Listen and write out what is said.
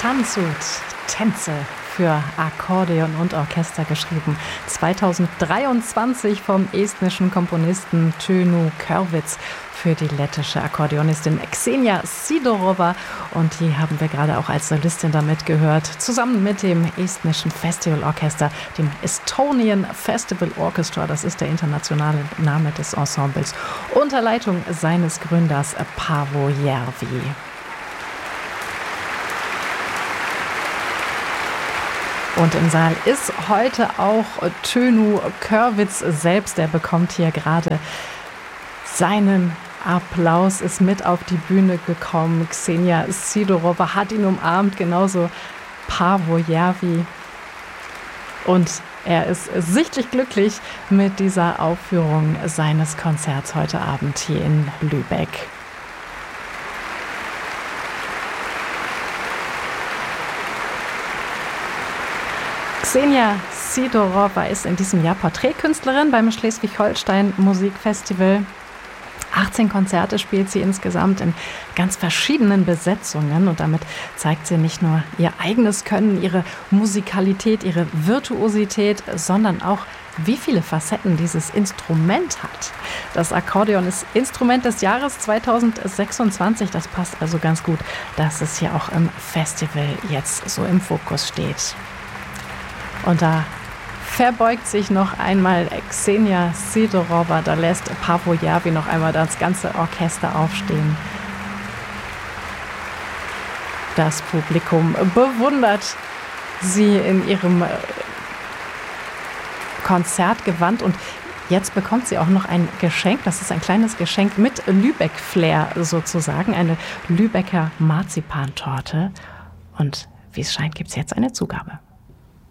Tanzut, Tänze für Akkordeon und Orchester geschrieben. 2023 vom estnischen Komponisten Tõnu Kõrvits für die lettische Akkordeonistin Ksenia Sidorova. Und die haben wir gerade auch als Solistin damit gehört, zusammen mit dem estnischen Festivalorchester, dem Estonian Festival Orchestra. Das ist der internationale Name des Ensembles, unter Leitung seines Gründers Paavo Järvi. Und im Saal ist heute auch Tõnu Kõrvits selbst. Er bekommt hier gerade seinen Applaus, ist mit auf die Bühne gekommen. Ksenia Sidorova hat ihn umarmt, genauso Paavo Järvi. Und er ist sichtlich glücklich mit dieser Aufführung seines Konzerts heute Abend hier in Lübeck. Ksenia Sidorova ist in diesem Jahr Porträtkünstlerin beim Schleswig-Holstein Musikfestival. 18 Konzerte spielt sie insgesamt in ganz verschiedenen Besetzungen und damit zeigt sie nicht nur ihr eigenes Können, ihre Musikalität, ihre Virtuosität, sondern auch, wie viele Facetten dieses Instrument hat. Das Akkordeon ist Instrument des Jahres 2026. Das passt also ganz gut, dass es hier auch im Festival jetzt so im Fokus steht. Und da verbeugt sich noch einmal Ksenia Sidorova, da lässt Paavo Järvi noch einmal das ganze Orchester aufstehen. Das Publikum bewundert sie in ihrem Konzertgewand und jetzt bekommt sie auch noch ein Geschenk. Das ist ein kleines Geschenk mit Lübeck-Flair sozusagen, eine Lübecker Marzipantorte. Und wie es scheint, gibt es jetzt eine Zugabe.